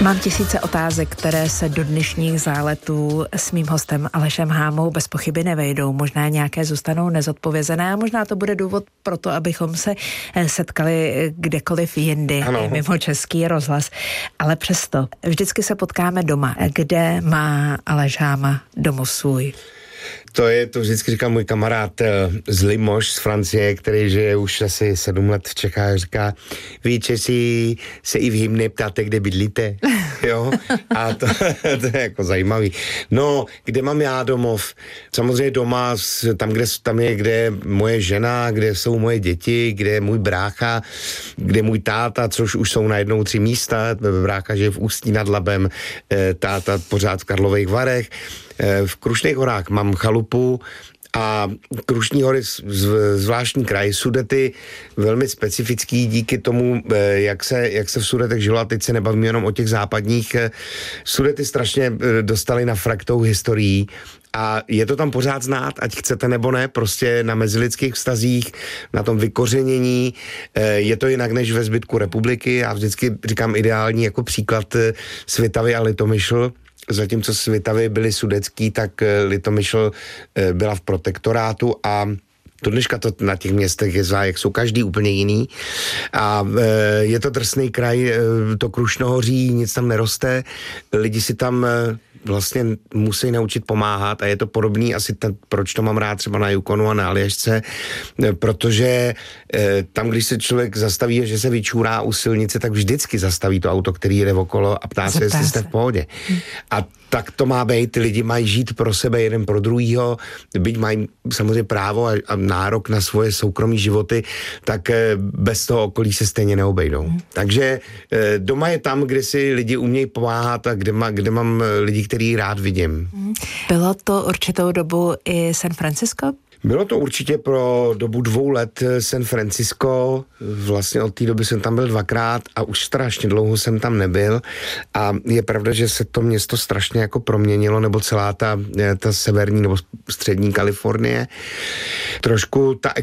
Mám tisíce otázek, které se do dnešních záletů s mým hostem Alešem Hámou bez pochyby nevejdou. Možná nějaké zůstanou nezodpovězené a možná to bude důvod pro to, abychom se setkali kdekoliv jindy, mimo Český rozhlas. Ale přesto, vždycky se potkáme doma. Kde má Aleš Háma domov svůj? To vždycky říkal můj kamarád z Limoges z Francie, který žije už asi 7 let v Čechách, říká, vy Česi se i v hymně ptáte, kde bydlíte, jo? A to je jako zajímavý. No, kde mám já domov? Samozřejmě doma, tam je, kde je moje žena, kde jsou moje děti, kde je můj brácha, kde je můj táta, což už jsou najednou 3 místa. Brácha žije v Ústí nad Labem, táta pořád v Karlových Varech. V Krušných horách mám chalupu a Krušní hory zvláštní kraj, Sudety velmi specifický díky tomu, jak se v Sudetech žilo, a teď se nebavíme jenom o těch západních. Sudety strašně dostali na fraktou historií a je to tam pořád znát, ať chcete nebo ne, prostě na mezilidských vztazích, na tom vykořenění. Je to jinak než ve zbytku republiky. Já vždycky říkám ideální jako příklad Svitavy a Litomyšl. Zatímco Svitavy byly sudecký, tak Litomyšl byla v protektorátu a do dneška to na těch městech je jak jsou každý úplně jiný. A je to drsný kraj, to Krušnohoří, nic tam neroste, lidi si tam vlastně musí naučit pomáhat a je to podobný asi proč to mám rád třeba na Yukonu a na Aljašce, protože tam, když se člověk zastaví, že se vyčůrá u silnice, tak vždycky zastaví to auto, který jede okolo a ptá se, jestli jste v pohodě. A tak to má být, ty lidi mají žít pro sebe jeden pro druhýho, byť mají samozřejmě právo a nárok na svoje soukromí životy, tak bez toho okolí se stejně neobejdou. Takže doma je tam, kde si lidi umějí pomáhat a kde mám lidi, který rád vidím. Bylo to určitou dobu i San Francisco? Bylo to určitě pro dobu 2 let San Francisco, vlastně od té doby jsem tam byl 2krát a už strašně dlouho jsem tam nebyl a je pravda, že se to město strašně jako proměnilo, nebo celá ta severní nebo střední Kalifornie. Trošku ta